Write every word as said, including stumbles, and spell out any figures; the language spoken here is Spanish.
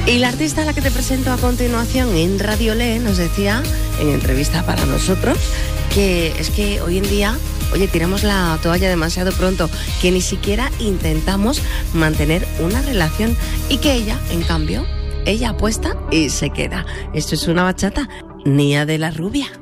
Y la artista a la que te presento a continuación en Radio Le nos decía, en entrevista para nosotros, que es que hoy en día, oye, tiramos la toalla demasiado pronto, que ni siquiera intentamos mantener una relación y que ella, en cambio, ella apuesta y se queda. Esto es una bachata, Nia de la Rubia.